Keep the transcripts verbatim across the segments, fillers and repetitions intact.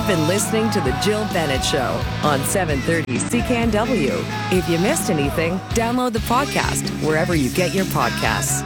You've been listening to The Jill Bennett Show on seven thirty C K N W. If you missed anything, download the podcast wherever you get your podcasts.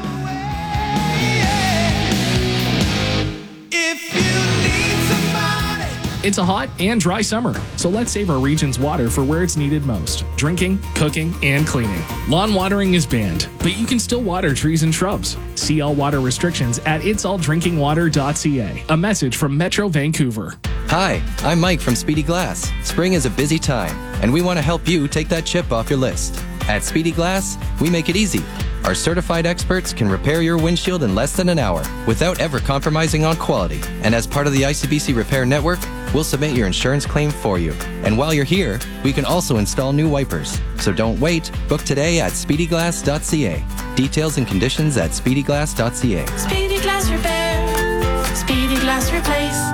If you need somebody. It's a hot and dry summer, so let's save our region's water for where it's needed most: drinking, cooking, and cleaning. Lawn watering is banned, but you can still water trees and shrubs. See all water restrictions at its all drinking water dot c a. A message from Metro Vancouver. Hi, I'm Mike from Speedy Glass. Spring is a busy time, and we want to help you take that chip off your list. At Speedy Glass, we make it easy. Our certified experts can repair your windshield in less than an hour without ever compromising on quality. And as part of the I C B C Repair Network, we'll submit your insurance claim for you. And while you're here, we can also install new wipers. So don't wait. Book today at speedy glass dot c a. Details and conditions at speedy glass dot c a. Speedy Glass Repair. Speedy Glass Replace.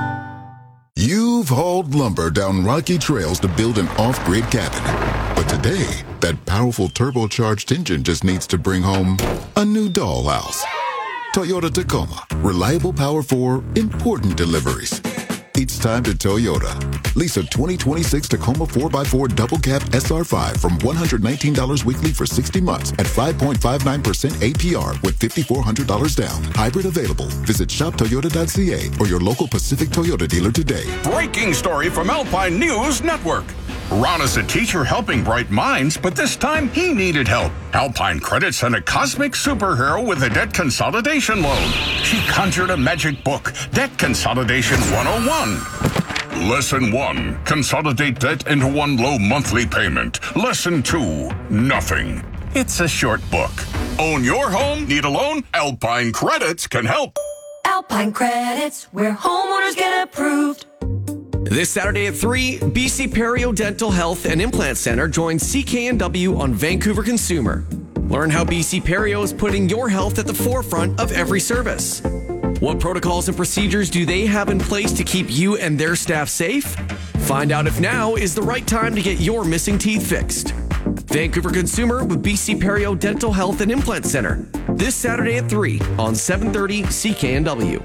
You've hauled lumber down rocky trails to build an off-grid cabin. But today, that powerful turbocharged engine just needs to bring home a new dollhouse. Toyota Tacoma. Reliable power for important deliveries. It's time to Toyota. Lease a twenty twenty-six Tacoma four by four double cab S R five from one hundred nineteen dollars weekly for sixty months at five point five nine percent A P R with five thousand four hundred dollars down. Hybrid available. Visit shop toyota dot c a or your local Pacific Toyota dealer today. Breaking story from Alpine News Network. Ron is a teacher helping bright minds, but this time he needed help. Alpine Credit sent a cosmic superhero with a debt consolidation loan. She conjured a magic book, Debt Consolidation one oh one. Lesson one, consolidate debt into one low monthly payment. Lesson two, nothing. It's a short book. Own your home? Need a loan? Alpine Credits can help. Alpine Credits, where homeowners get approved. This Saturday at three, B C Perio Dental Health and Implant Center joins C K N W on Vancouver Consumer. Learn how B C Perio is putting your health at the forefront of every service. What protocols and procedures do they have in place to keep you and their staff safe? Find out if now is the right time to get your missing teeth fixed. Vancouver Consumer with B C Perio Dental Health and Implant Center. This Saturday at three on seven thirty C K N W.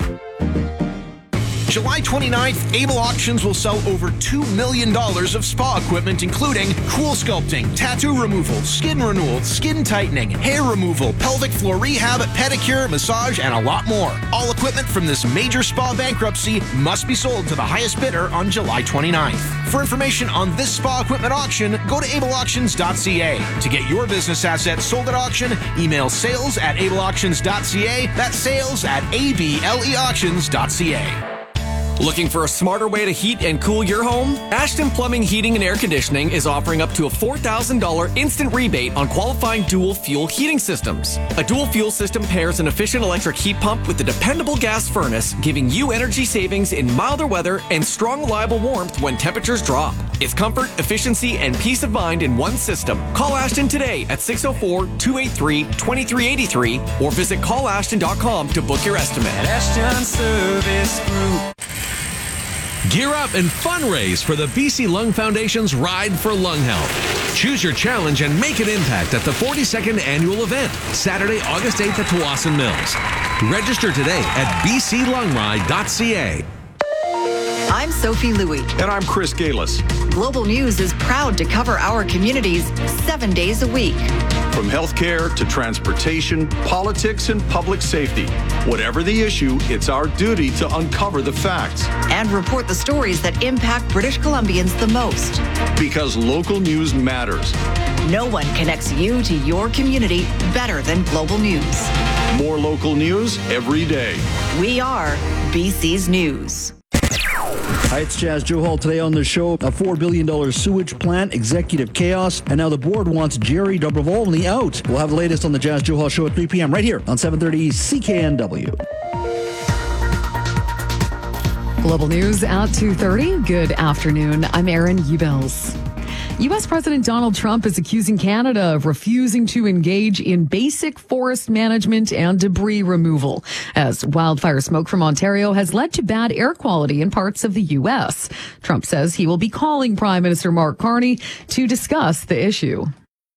July twenty-ninth, Able Auctions will sell over two million dollars of spa equipment, including cool sculpting, tattoo removal, skin renewal, skin tightening, hair removal, pelvic floor rehab, pedicure, massage, and a lot more. All equipment from this major spa bankruptcy must be sold to the highest bidder on July twenty-ninth. For information on this spa equipment auction, go to able auctions dot c a. To get your business assets sold at auction, email sales at able auctions dot c a. That's sales at able auctions dot c a. Looking for a smarter way to heat and cool your home? Ashton Plumbing, Heating, and Air Conditioning is offering up to a four thousand dollars instant rebate on qualifying dual fuel heating systems. A dual fuel system pairs an efficient electric heat pump with a dependable gas furnace, giving you energy savings in milder weather and strong, reliable warmth when temperatures drop. It's comfort, efficiency, and peace of mind in one system. Call Ashton today at six oh four, two eight three, two three eight three or visit call ashton dot com to book your estimate. At Ashton Service Group. Gear up and fundraise for the B C Lung Foundation's Ride for Lung Health. Choose your challenge and make an impact at the forty-second annual event, Saturday, August eighth at Tawasin Mills. Register today at b c lung ride dot c a. I'm Sophie Louie. And I'm Chris Galis. Global News is proud to cover our communities seven days a week. From healthcare to transportation, politics, and public safety. Whatever the issue, it's our duty to uncover the facts. And report the stories that impact British Columbians the most. Because local news matters. No one connects you to your community better than Global News. More local news every day. We are B C's News. Hi, it's Jas Johal. Today on the show, a four billion dollars sewage plant, executive chaos, and now the board wants Jerry Dobrovolny out. We'll have the latest on the Jas Johal Show at three p.m. right here on seven thirty C K N W. Global News at two thirty. Good afternoon. I'm Erin Ubels. U S President Donald Trump is accusing Canada of refusing to engage in basic forest management and debris removal, as wildfire smoke from Ontario has led to bad air quality in parts of the U S. Trump says he will be calling Prime Minister Mark Carney to discuss the issue.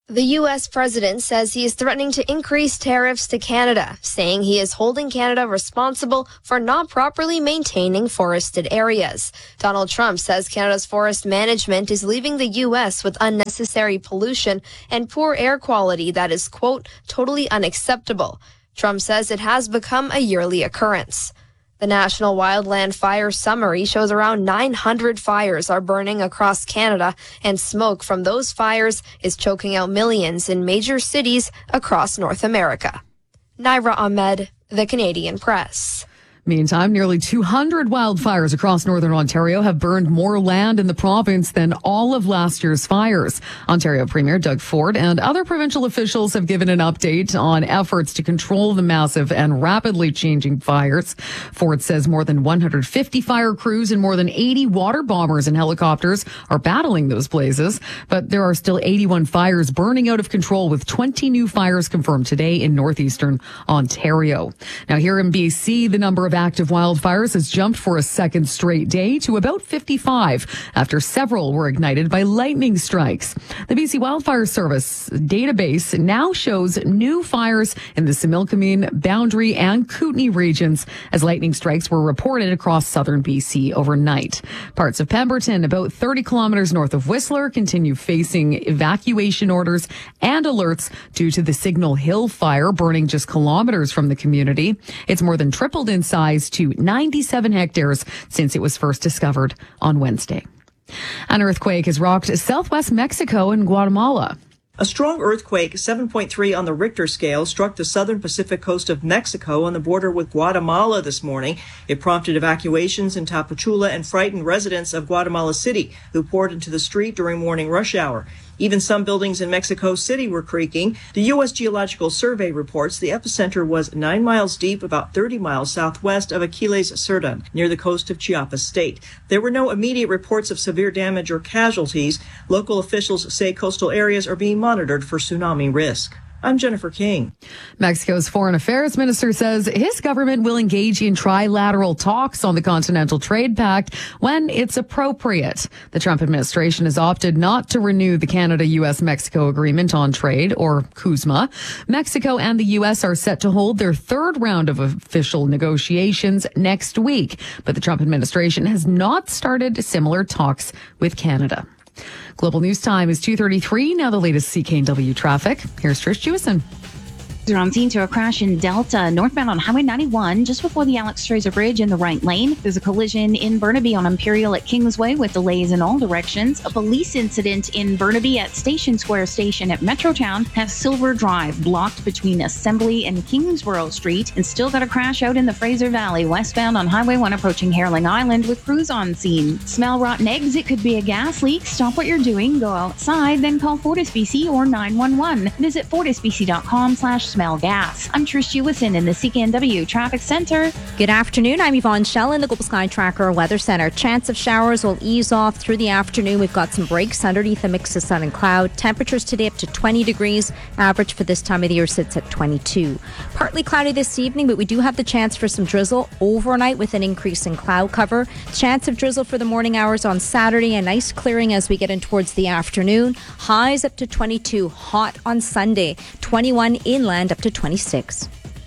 The U S president says he is threatening to increase tariffs to Canada, saying he is holding Canada responsible for not properly maintaining forested areas. Donald Trump says Canada's forest management is leaving the U S with unnecessary pollution and poor air quality that is, quote, totally unacceptable. Trump says it has become a yearly occurrence. The National Wildland Fire Summary shows around nine hundred fires are burning across Canada, and smoke from those fires is choking out millions in major cities across North America. Naira Ahmed, The Canadian Press. Meantime, nearly two hundred wildfires across northern Ontario have burned more land in the province than all of last year's fires. Ontario Premier Doug Ford and other provincial officials have given an update on efforts to control the massive and rapidly changing fires. Ford says more than one hundred fifty fire crews and more than eighty water bombers and helicopters are battling those blazes, but there are still eighty-one fires burning out of control, with twenty new fires confirmed today in northeastern Ontario. Now, here in B C, the number of active wildfires has jumped for a second straight day to about fifty-five after several were ignited by lightning strikes. The B C Wildfire Service database now shows new fires in the Similkameen, Boundary, and Kootenay regions as lightning strikes were reported across southern B C overnight. Parts of Pemberton, about thirty kilometers north of Whistler, continue facing evacuation orders and alerts due to the Signal Hill fire burning just kilometers from the community. It's more than tripled in size to ninety-seven hectares since it was first discovered on Wednesday. An earthquake has rocked southwest Mexico and Guatemala. A strong earthquake, seven point three on the Richter scale, struck the southern Pacific coast of Mexico on the border with Guatemala this morning. It prompted evacuations in Tapachula and frightened residents of Guatemala City, who poured into the street during morning rush hour. Even some buildings in Mexico City were creaking. The U S Geological Survey reports the epicenter was nine miles deep, about thirty miles southwest of Aquiles Cerdán, near the coast of Chiapas State. There were no immediate reports of severe damage or casualties. Local officials say coastal areas are being monitored for tsunami risk. I'm Jennifer King. Mexico's foreign affairs minister says his government will engage in trilateral talks on the Continental Trade Pact when it's appropriate. The Trump administration has opted not to renew the Canada-U S Mexico Agreement on Trade, or CUSMA. Mexico and the U S are set to hold their third round of official negotiations next week, but the Trump administration has not started similar talks with Canada. Global News Time is two thirty-three. Now the latest C K N W traffic. Here's Trish Jewison. They're on scene to a crash in Delta, northbound on Highway ninety-one, just before the Alex Fraser Bridge in the right lane. There's a collision in Burnaby on Imperial at Kingsway with delays in all directions. A police incident in Burnaby at Station Square Station at Metrotown has Silver Drive blocked between Assembly and Kingsborough Street, and still got a crash out in the Fraser Valley, westbound on Highway one approaching Herling Island with crews on scene. Smell rotten eggs? It could be a gas leak. Stop what you're doing, go outside, then call FortisBC or nine one one. Visit fortisbc.com slash smell gas. I'm Trish Jewison in the C K N W Traffic Center. Good afternoon. I'm Yvonne Schell in the Global Sky Tracker Weather Center. Chance of showers will ease off through the afternoon. We've got some breaks underneath a mix of sun and cloud. Temperatures today up to twenty degrees. Average for this time of the year sits at twenty-two. Partly cloudy this evening, but we do have the chance for some drizzle overnight with an increase in cloud cover. Chance of drizzle for the morning hours on Saturday. A nice clearing as we get in towards the afternoon. Highs up to twenty-two. Hot on Sunday. twenty-one inland up to twenty-six.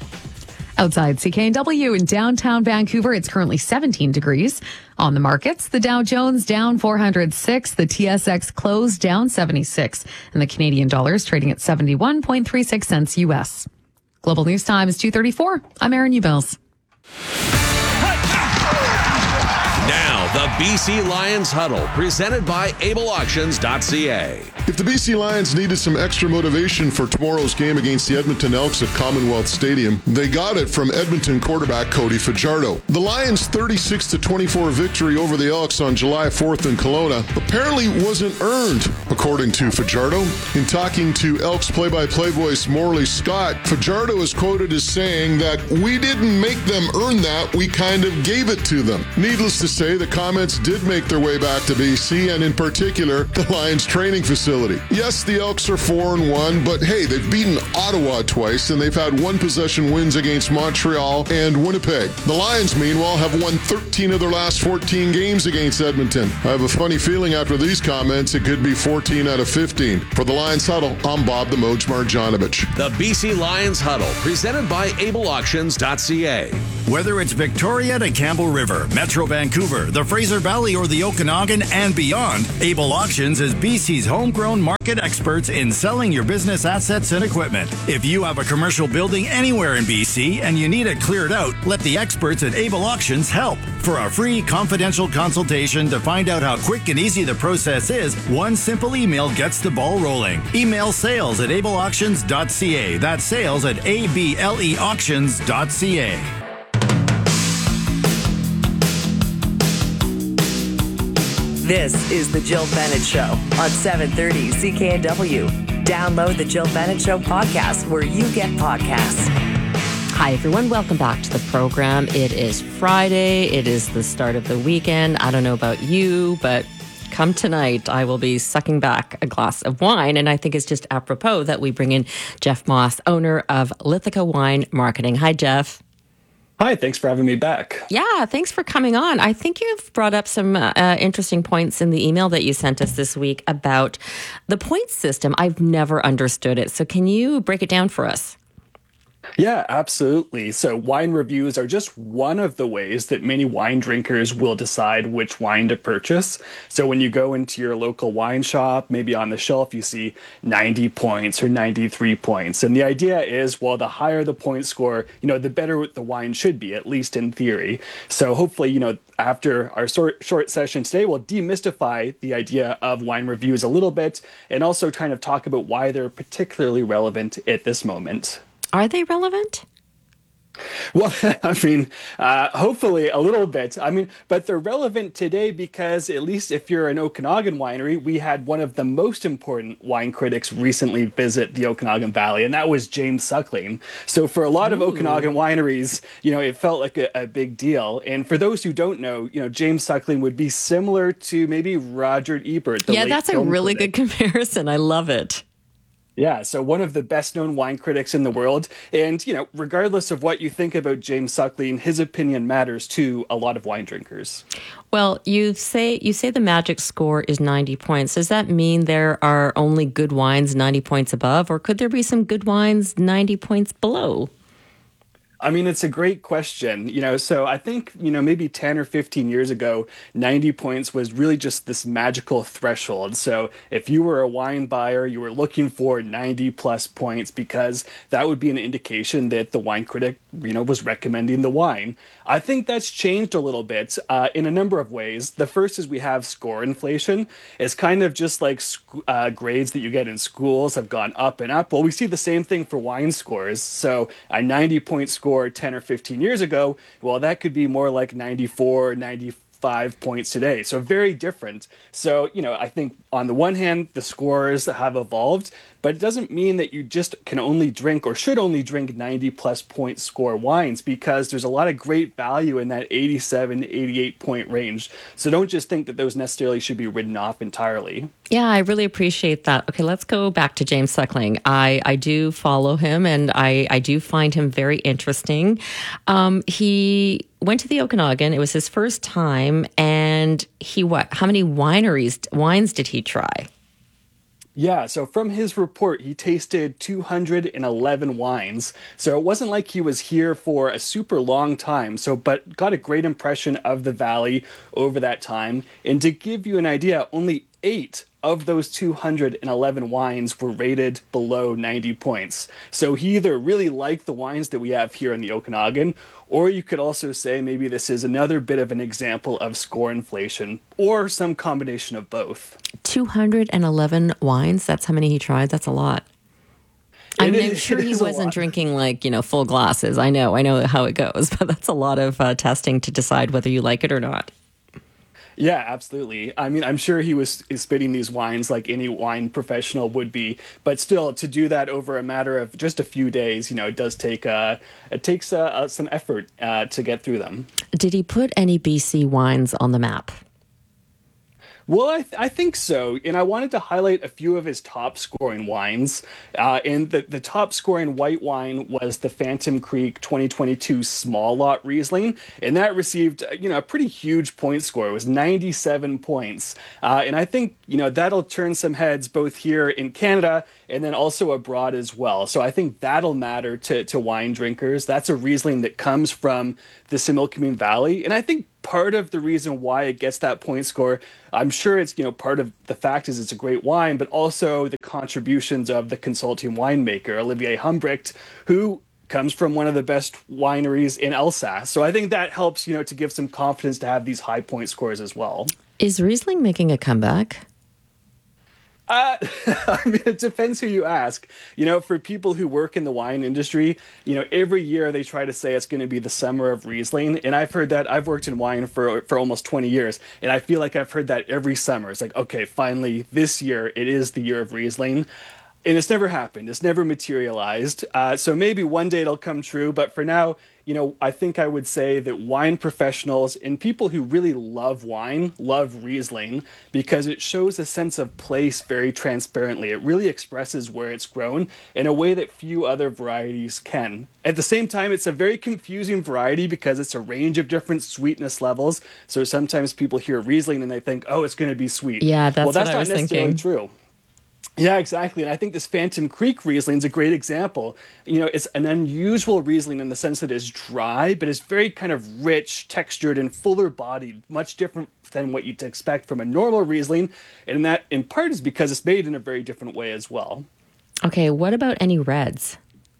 Outside C K N W in downtown Vancouver, it's currently seventeen degrees. On the markets, the Dow Jones down four hundred six, the T S X closed down seventy-six, and the Canadian dollar is trading at seventy-one point three six cents U S. Global News Time is two thirty-four. I'm Erin Ubels. Now, the B C Lions Huddle, presented by able auctions dot c a. If the B C Lions needed some extra motivation for tomorrow's game against the Edmonton Elks at Commonwealth Stadium, they got it from Edmonton quarterback Cody Fajardo. The Lions' thirty-six to twenty-four victory over the Elks on July fourth in Kelowna apparently wasn't earned, according to Fajardo. In talking to Elks play-by-play voice Morley Scott, Fajardo is quoted as saying that we didn't make them earn that, we kind of gave it to them. Needless to say, the comment comments did make their way back to B C, and in particular, the Lions training facility. Yes, the Elks are four and one, but hey, they've beaten Ottawa twice, and they've had one possession wins against Montreal and Winnipeg. The Lions, meanwhile, have won thirteen of their last fourteen games against Edmonton. I have a funny feeling after these comments, it could be fourteen out of fifteen. For the Lions Huddle, I'm Bob the Moj Marjanovic. The B C Lions Huddle, presented by able auctions dot c a. Whether it's Victoria to Campbell River, Metro Vancouver, the Fraser Valley, or the Okanagan and beyond, Able Auctions is B C's homegrown market experts in selling your business assets and equipment. If you have a commercial building anywhere in B C and you need it cleared out, let the experts at Able Auctions help. For a free confidential consultation to find out how quick and easy the process is, one simple email gets the ball rolling. Email sales at able auctions dot c a. That's sales at A B L E auctions dot c a. This is the Jill Bennett Show on seven thirty C K N W. Download the Jill Bennett Show podcast where you get podcasts. Hi, everyone. Welcome back to the program. It is Friday. It is the start of the weekend. I don't know about you, but come tonight, I will be sucking back a glass of wine. And I think it's just apropos that we bring in Jeff Moss, owner of Lithica Wine Marketing. Hi, Jeff. Hi, thanks for having me back. Yeah, thanks for coming on. I think you've brought up some uh, interesting points in the email that you sent us this week about the point system. I've never understood it. So can you break it down for us? Yeah, absolutely. So wine reviews are just one of the ways that many wine drinkers will decide which wine to purchase. So when you go into your local wine shop, maybe on the shelf, you see ninety points or ninety-three points. And the idea is, well, the higher the point score, you know, the better the wine should be, at least in theory. So hopefully, you know, after our short, short session today, we'll demystify the idea of wine reviews a little bit and also kind of talk about why they're particularly relevant at this moment. Are they relevant? Well, I mean, uh, hopefully a little bit. I mean, but they're relevant today because at least if you're an Okanagan winery, we had one of the most important wine critics recently visit the Okanagan Valley, and that was James Suckling. So for a lot of Ooh. Okanagan wineries, you know, it felt like a, a big deal. And for those who don't know, you know, James Suckling would be similar to maybe Roger Ebert. The yeah, late that's a really critic. good comparison. I love it. Yeah, so one of the best-known wine critics in the world. And, you know, regardless of what you think about James Suckling, his opinion matters to a lot of wine drinkers. Well, you say you say the magic score is ninety points. Does that mean there are only good wines ninety points above, or could there be some good wines ninety points below? I mean, it's a great question. You know, so I think, you know, maybe ten or fifteen years ago, ninety points was really just this magical threshold. So if you were a wine buyer, you were looking for ninety plus points because that would be an indication that the wine critic, you know, was recommending the wine. I think that's changed a little bit uh, in a number of ways. The first is we have score inflation. It's kind of just like uh, grades that you get in schools have gone up and up. Well, we see the same thing for wine scores. So a ninety point score ten or fifteen years ago, well, that could be more like ninety-four, ninety-five points today. So very different. So, you know, I think on the one hand, the scores have evolved, but it doesn't mean that you just can only drink or should only drink ninety plus point score wines, because there's a lot of great value in that eighty-seven, eighty-eight point range. So don't just think that those necessarily should be written off entirely. Yeah, I really appreciate that. Okay, let's go back to James Suckling. I, I do follow him, and I, I do find him very interesting. Um, he went to the Okanagan. It was his first time, and he what? How many wineries, wines did he try? Yeah, so from his report, he tasted two hundred eleven wines. So it wasn't like he was here for a super long time, so but got a great impression of the valley over that time. And to give you an idea, only eight of those two hundred eleven wines were rated below ninety points. So he either really liked the wines that we have here in the Okanagan, or you could also say maybe this is another bit of an example of score inflation, or some combination of both. two hundred eleven wines? That's how many he tried? That's a lot. I'm is, sure he wasn't drinking like, you know, full glasses. I know, I know how it goes, but that's a lot of uh, testing to decide whether you like it or not. Yeah, absolutely. I mean, I'm sure he was is spitting these wines like any wine professional would be, but still, to do that over a matter of just a few days, you know, it does take uh, it takes uh, uh, some effort uh, to get through them. Did he put any B C wines on the map? Well, I, th- I think so. And I wanted to highlight a few of his top scoring wines. Uh, and the, the top scoring white wine was the Phantom Creek twenty twenty-two Small Lot Riesling. And that received, you know, a pretty huge point score. It was ninety-seven points. Uh, and I think, you know, that'll turn some heads both here in Canada and then also abroad as well. So I think that'll matter to, to wine drinkers. That's a Riesling that comes from the Similkameen Valley. And I think part of the reason why it gets that point score, I'm sure it's, you know, part of the fact is it's a great wine, but also the contributions of the consulting winemaker, Olivier Humbrecht, who comes from one of the best wineries in Alsace. So I think that helps, you know, to give some confidence to have these high point scores as well. Is Riesling making a comeback? Uh, I mean, it depends who you ask. You know, for people who work in the wine industry, you know, every year they try to say it's going to be the summer of Riesling. And I've heard that. I've worked in wine for for almost twenty years. And I feel like I've heard that every summer. It's like, okay, finally, this year, it is the year of Riesling. And it's never happened. It's never materialized. Uh, so maybe one day it'll come true. But for now, you know, I think I would say that wine professionals and people who really love wine love Riesling because it shows a sense of place very transparently. It really expresses where it's grown in a way that few other varieties can. At the same time, it's a very confusing variety because it's a range of different sweetness levels. So sometimes people hear Riesling and they think, oh, it's going to be sweet. Yeah, that's well, that's what not I was necessarily thinking. true. Yeah, exactly. And I think this Phantom Creek Riesling is a great example. You know, it's an unusual Riesling in the sense that it's dry, but it's very kind of rich, textured, and fuller bodied, much different than what you'd expect from a normal Riesling. And that, in part, is because it's made in a very different way as well. Okay, what about any reds?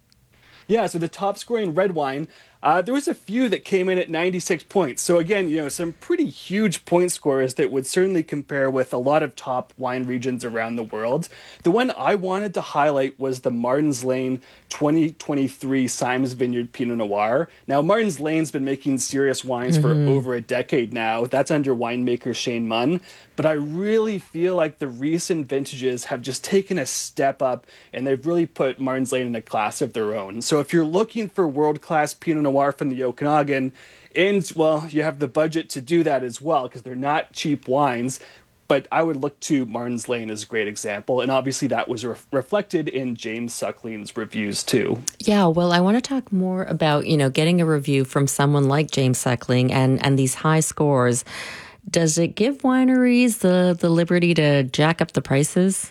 Yeah, so the top scoring red wine, uh, there was a few that came in at ninety-six points. So again, you know, some pretty huge point scores that would certainly compare with a lot of top wine regions around the world. The one I wanted to highlight was the Martin's Lane twenty twenty-three Symes Vineyard Pinot Noir. Now, Martin's Lane's been making serious wines Mm-hmm. for over a decade now. That's under winemaker Shane Munn. But I really feel like the recent vintages have just taken a step up and they've really put Martin's Lane in a class of their own. So if you're looking for world-class Pinot Noir from the Okanagan, and, well, you have the budget to do that as well because they're not cheap wines, but I would look to Martin's Lane as a great example. And obviously that was re- reflected in James Suckling's reviews too. Yeah, well, I want to talk more about, you know, getting a review from someone like James Suckling and, and these high scores. Does it give wineries the, the liberty to jack up the prices?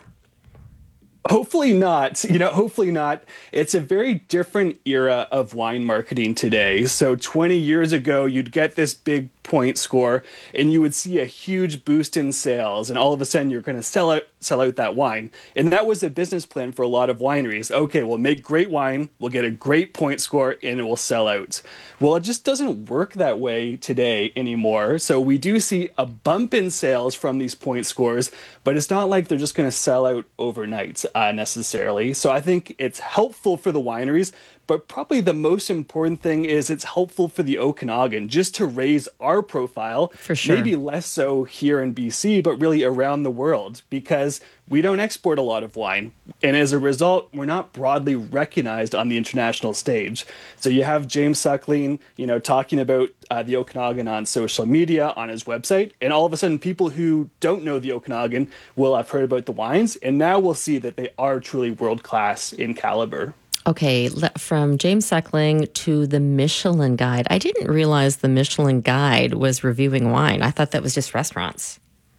Hopefully not. You know, hopefully not. It's a very different era of wine marketing today. So twenty years ago, you'd get this big point score and you would see a huge boost in sales. And all of a sudden, you're going to sell out, sell out that wine. And that was a business plan for a lot of wineries. Okay, we'll make great wine. We'll get a great point score and it will sell out. Well, it just doesn't work that way today anymore. So we do see a bump in sales from these point scores, but it's not like they're just going to sell out overnight uh, necessarily. So I think it's helpful for the wineries, but probably the most important thing is it's helpful for the Okanagan just to raise our profile. For sure. Maybe less so here in B C, but really around the world because we don't export a lot of wine. And as a result, we're not broadly recognized on the international stage. So you have James Suckling, you know, talking about uh, the Okanagan on social media, on his website. And all of a sudden, people who don't know the Okanagan will have heard about the wines. And now we'll see that they are truly world-class in caliber. Okay, le- from James Suckling to the Michelin Guide. I didn't realize the Michelin Guide was reviewing wine. I thought that was just restaurants.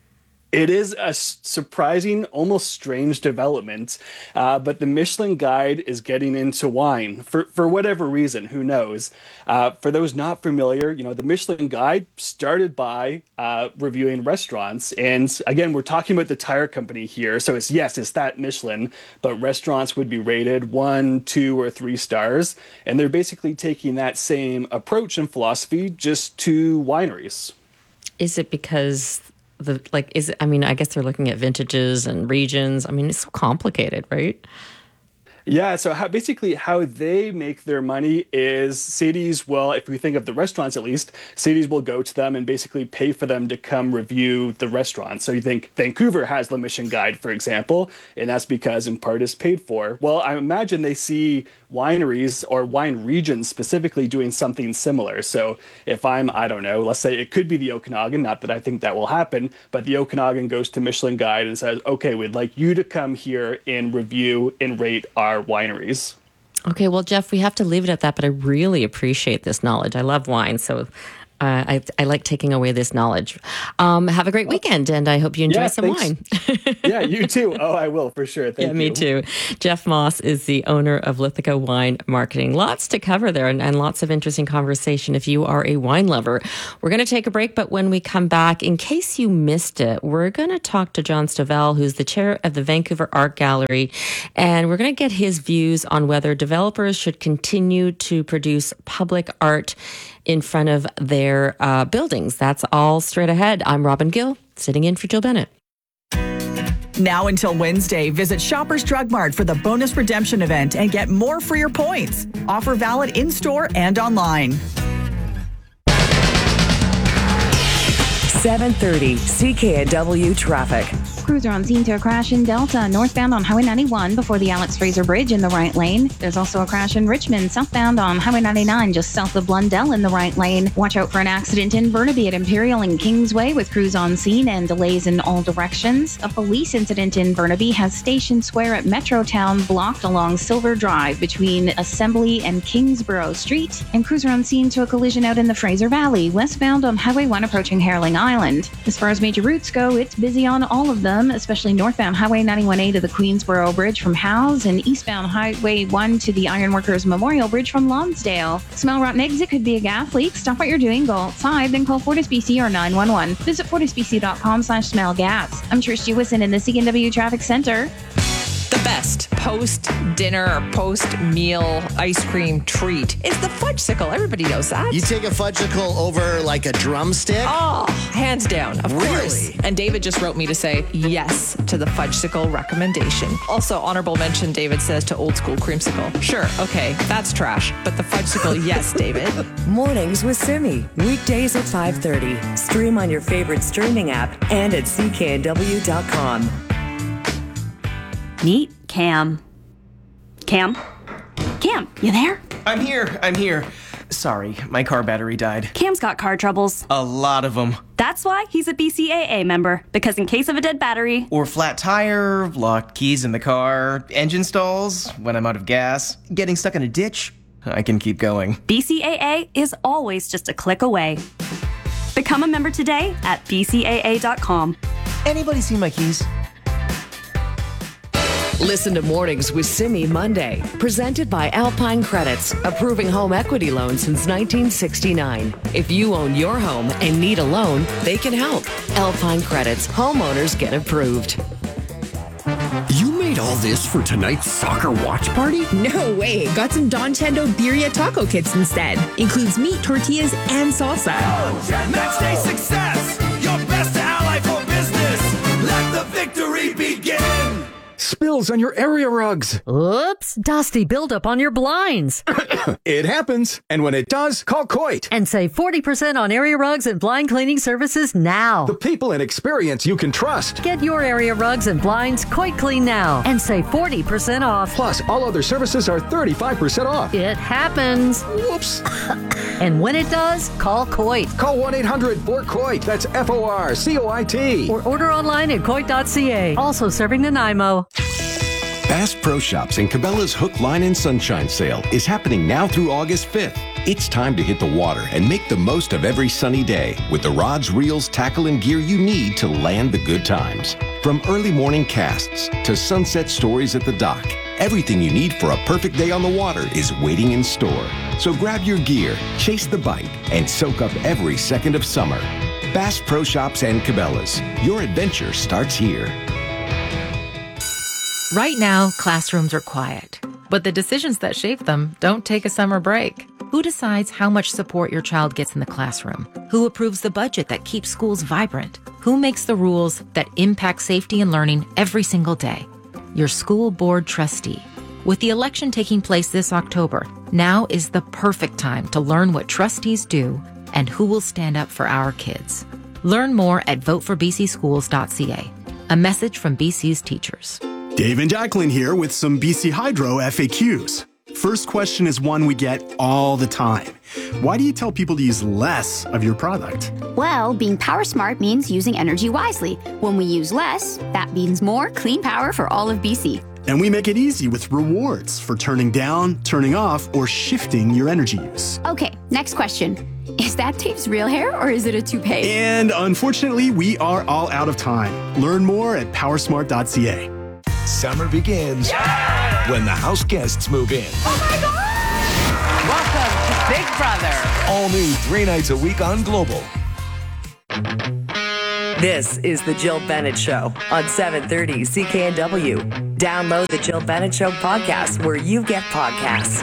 It is a surprising, almost strange development, uh, but the Michelin Guide is getting into wine for, for whatever reason, who knows. Uh, for those not familiar, you know, the Michelin Guide started by uh, reviewing restaurants. And again, we're talking about the tire company here. So it's, yes, it's that Michelin, but restaurants would be rated one, two, or three stars. And they're basically taking that same approach and philosophy just to wineries. Is it because... The like is it, I mean, I guess they're looking at vintages and regions. I mean, it's so complicated, right? Yeah, so how, basically how they make their money is cities will, if we think of the restaurants at least, cities will go to them and basically pay for them to come review the restaurant. So you think Vancouver has the Mission Guide, for example, and that's because in part it's paid for. Well, I imagine they see wineries or wine regions specifically doing something similar. So if I'm, I don't know, let's say it could be the Okanagan, not that I think that will happen, but the Okanagan goes to Michelin Guide and says, okay, we'd like you to come here and review and rate our wineries. Okay, well, Jeff, we have to leave it at that, but I really appreciate this knowledge. I love wine, so Uh, I, I like taking away this knowledge. Um, have a great weekend, and I hope you enjoy yeah, some thanks. wine. Yeah, you too. Oh, I will, for sure. Thank yeah, you. me too. Jeff Moss is the owner of Lithica Wine Marketing. Lots to cover there, and, and lots of interesting conversation if you are a wine lover. We're going to take a break, but when we come back, in case you missed it, we're going to talk to John Stovall, who's the chair of the Vancouver Art Gallery, and we're going to get his views on whether developers should continue to produce public art in front of their uh, buildings. That's all straight ahead. I'm Robin Gill, sitting in for Jill Bennett. Now until Wednesday, visit Shoppers Drug Mart for the bonus redemption event and get more for your points. Offer valid in-store and online. seven thirty C K N W traffic. Crews are on scene to a crash in Delta, northbound on Highway ninety-one before the Alex Fraser Bridge in the right lane. There's also a crash in Richmond, southbound on Highway ninety-nine, just south of Blundell in the right lane. Watch out for an accident in Burnaby at Imperial and Kingsway with crews on scene and delays in all directions. A police incident in Burnaby has Station Square at Metrotown blocked along Silver Drive between Assembly and Kingsborough Street. And crews are on scene to a collision out in the Fraser Valley, westbound on Highway one approaching Herling Island. As far as major routes go, it's busy on all of them, especially northbound Highway ninety-one A to the Queensboro Bridge from Howes and eastbound Highway one to the Ironworkers Memorial Bridge from Lonsdale. Smell rotten eggs, it could be a gas leak. Stop what you're doing, go outside, then call FortisBC or nine one one. Visit fortisbc.com slash smell gas. I'm Trish Jewison in the C K N W Traffic Center. The best post-dinner or post-meal ice cream treat is the fudgesicle. Everybody knows that. You take a fudgesicle over like a drumstick? Oh, hands down, of really? course. And David just wrote me to say yes to the fudgesicle recommendation. Also, honorable mention, David says, to old school creamsicle. Sure, okay, that's trash. But the fudgesicle, yes, David. Mornings with Simi. Weekdays at five thirty. Stream on your favorite streaming app and at C K N W dot com. Meet Cam. Cam? Cam, you there? I'm here, I'm here. Sorry, my car battery died. Cam's got car troubles. A lot of them. That's why he's a B C A A member, because in case of a dead battery, or flat tire, locked keys in the car, engine stalls, when I'm out of gas, getting stuck in a ditch, I can keep going. B C A A is always just a click away. Become a member today at B C A A dot com. Anybody see my keys? Listen to Mornings with Simi Monday, presented by Alpine Credits, approving home equity loans since nineteen sixty-nine. If you own your home and need a loan, they can help. Alpine Credits, homeowners get approved. You made all this for tonight's soccer watch party? No way. Got some Don Chendo Birria taco kits instead. Includes meat, tortillas, and salsa. Match day success, your best ally for business. Let the victory begin. Spills on your area rugs. Oops, dusty buildup on your blinds. It happens. And when it does, call Coit. And save forty percent on area rugs and blind cleaning services now. The people and experience you can trust. Get your area rugs and blinds Coit Clean now and save forty percent off. Plus, all other services are thirty-five percent off. It happens. Whoops. And when it does, call Coit. Call one eight hundred four C O I T. That's F O R C O I T. Or order online at coit dot c a. Also serving Nanaimo. Bass Pro Shops and Cabela's Hook, Line, and Sunshine Sale is happening now through August fifth. It's time to hit the water and make the most of every sunny day with the rods, reels, tackle, and gear you need to land the good times. From early morning casts to sunset stories at the dock, everything you need for a perfect day on the water is waiting in store. So grab your gear, chase the bite, and soak up every second of summer. Bass Pro Shops and Cabela's. Your adventure starts here. Right now, classrooms are quiet, but the decisions that shape them don't take a summer break. Who decides how much support your child gets in the classroom? Who approves the budget that keeps schools vibrant? Who makes the rules that impact safety and learning every single day? Your school board trustee. With the election taking place this October, now is the perfect time to learn what trustees do and who will stand up for our kids. Learn more at vote for b c schools dot c a. A message from B C's teachers. Dave and Jacqueline here with some B C Hydro F A Qs. First question is one we get all the time. Why do you tell people to use less of your product? Well, being power smart means using energy wisely. When we use less, that means more clean power for all of B C. And we make it easy with rewards for turning down, turning off, or shifting your energy use. Okay, next question. Is that Dave's real hair or is it a toupee? And unfortunately, we are all out of time. Learn more at power smart dot c a. Summer begins yeah! when the house guests move in. Oh my God! Welcome to Big Brother. All new three nights a week on Global. This is The Jill Bennett Show on seven thirty C K N W. Download The Jill Bennett Show podcast where you get podcasts.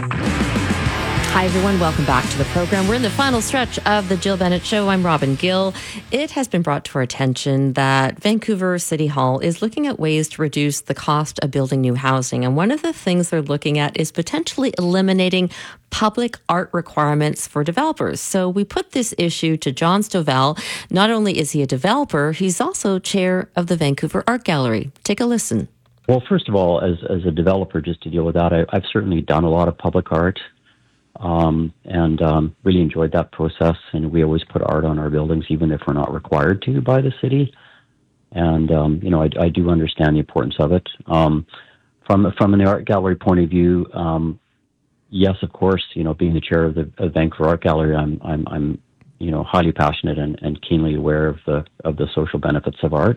Hi, everyone. Welcome back to the program. We're in the final stretch of The Jill Bennett Show. I'm Robin Gill. It has been brought to our attention that Vancouver City Hall is looking at ways to reduce the cost of building new housing. And one of the things they're looking at is potentially eliminating public art requirements for developers. So we put this issue to John Stovall. Not only is he a developer, he's also chair of the Vancouver Art Gallery. Take a listen. Well, first of all, as, as a developer, just to deal with that, I, I've certainly done a lot of public art. Um, and um, really enjoyed that process. And we always put art on our buildings, even if we're not required to by the city. And, um, you know, I, I do understand the importance of it. Um, from from an art gallery point of view, um, yes, of course, you know, being the chair of the of Vancouver Art Gallery, I'm, I'm, I'm you know, highly passionate and, and keenly aware of the of the social benefits of art.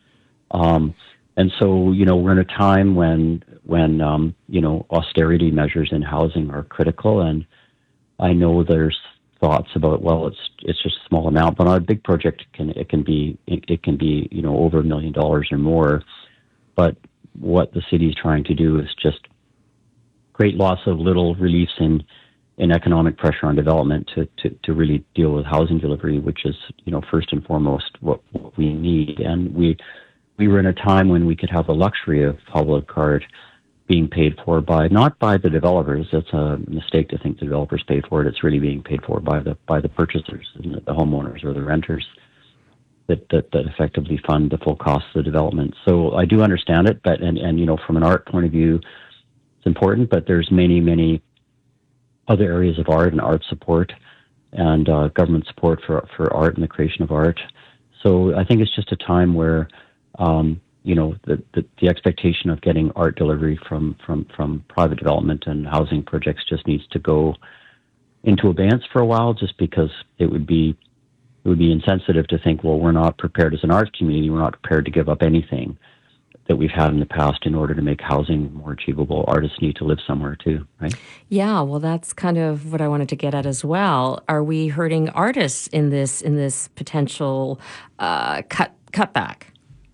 Um, and so, you know, we're in a time when when, um, you know, austerity measures in housing are critical. And I know there's thoughts about, well, it's it's just a small amount, but on a big project, it can, it can be, it, it can be, you know, over a million dollars or more. But what the city is trying to do is just create lots of little reliefs in, in economic pressure on development to, to, to really deal with housing delivery, which is, you know, first and foremost what, what we need. And we, we were in a time when we could have the luxury of public art being paid for by, not by the developers. It's a mistake to think the developers pay for it. It's really being paid for by the by the purchasers, the homeowners or the renters that, that, that effectively fund the full cost of the development. So I do understand it, but and, and you know, from an art point of view, it's important, but there's many, many other areas of art and art support and uh, government support for, for art and the creation of art. So I think it's just a time where um, you know, the, the, the expectation of getting art delivery from, from, from private development and housing projects just needs to go into abeyance for a while, just because it would be it would be insensitive to think, well, we're not prepared as an arts community, we're not prepared to give up anything that we've had in the past in order to make housing more achievable. Artists need to live somewhere too, right? Yeah, well, that's kind of what I wanted to get at as well. Are we hurting artists in this in this potential uh, cut cutback?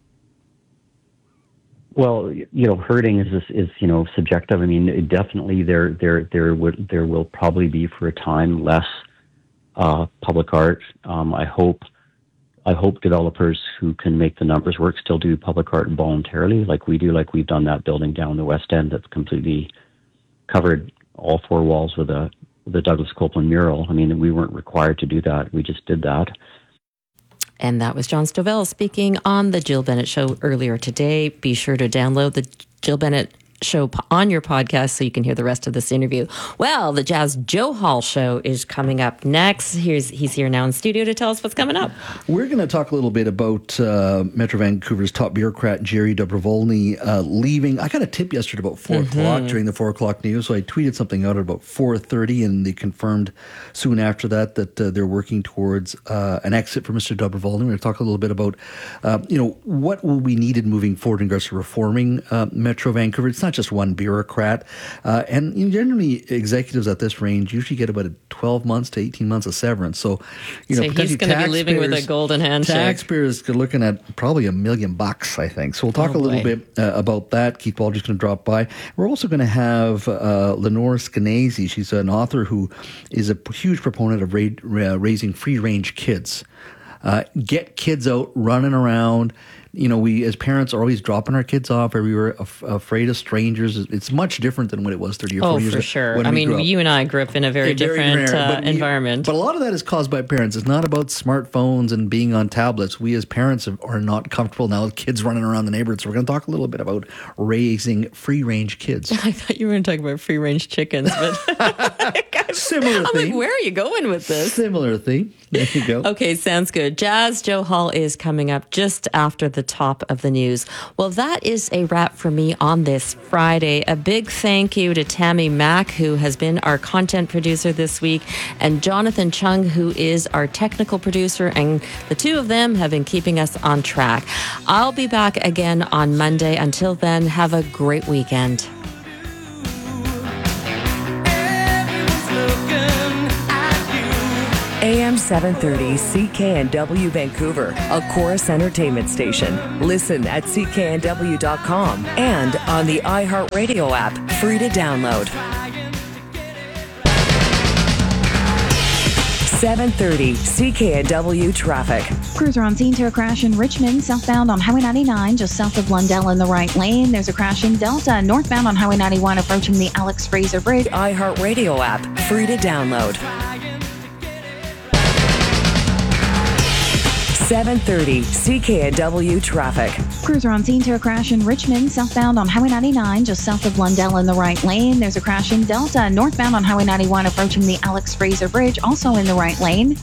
Well, you know, hurting is is you know subjective. I mean, it definitely there there there would there will probably be for a time less uh, public art. Um, I hope I hope developers who can make the numbers work still do public art voluntarily, like we do. Like we've done that building down the West End that's completely covered all four walls with a the Douglas Copeland mural. I mean, we weren't required to do that. We just did that. And that was John Stovall speaking on the Jill Bennett Show earlier today. Be sure to download the Jill Bennett Show on your podcast so you can hear the rest of this interview. Well, the Jazz Joe Hall Show is coming up next. Here's he's here now in studio to tell us what's coming up. We're going to talk a little bit about uh, Metro Vancouver's top bureaucrat, Jerry Dobrovolny, uh, leaving. I got a tip yesterday about four mm-hmm. o'clock during the four o'clock news, so I tweeted something out at about four thirty, and they confirmed soon after that that uh, they're working towards uh, an exit for Mister Dobrovolny. We're going to talk a little bit about, uh, you know, what will be needed moving forward in regards to reforming uh, Metro Vancouver. It's not just one bureaucrat. Uh, and you know, generally, executives at this range usually get about a twelve months to eighteen months of severance. So, you know, so he's going to be leaving with a golden handshake. Taxpayers are looking at probably a million bucks, I think. So we'll talk oh, a little boy. bit uh, about that. Keith Baldry's going to drop by. We're also going to have uh, Lenore Skenazy. She's an author who is a huge proponent of ra- ra- raising free-range kids. Uh, get kids out running around, you know, we as parents are always dropping our kids off, or we were af- afraid of strangers. It's much different than what it was thirty or forty oh, years ago. Oh, for sure. when I we mean, grew up. you and I grew up in a very A very different rare, uh, but we- environment. But a lot of that is caused by parents. It's not about smartphones and being on tablets. We as parents have, are not comfortable now with kids running around the neighborhood. So we're going to talk a little bit about raising free-range kids. I thought you were going to talk about free-range chickens, but similar I'm theme. like, where are you going with this? Similar theme. There you go. Okay, sounds good. Jazz Joe Hall is coming up just after the top of the news. Well, that is a wrap for me on this Friday. A big thank you to Tammy Mack, who has been our content producer this week, and Jonathan Chung, who is our technical producer, and the two of them have been keeping us on track. I'll be back again on Monday. Until then, have a great weekend. A M seven thirty C K N W Vancouver, a Chorus Entertainment station. Listen at C K N W dot com and on the iHeartRadio app, free to download. seven thirty C K N W traffic. Crews are on scene to a crash in Richmond, southbound on Highway ninety-nine, just south of Lundell in the right lane. There's a crash in Delta, northbound on Highway ninety-one, approaching the Alex Fraser Bridge. iHeartRadio app, free to download. seven thirty C K N W traffic. Crews are on scene to a crash in Richmond, southbound on Highway ninety-nine, just south of Lundell in the right lane. There's a crash in Delta, northbound on Highway ninety-one, approaching the Alex Fraser Bridge, also in the right lane.